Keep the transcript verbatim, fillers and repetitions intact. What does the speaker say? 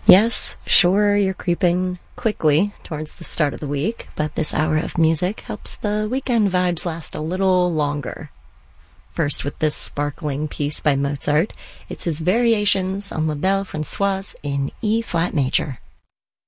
Yes, sure, you're creeping quickly towards the start of the week, but this hour of music helps the weekend vibes last a little longer. First, with this sparkling piece by Mozart, it's his Variations on La Belle Françoise in E-flat major.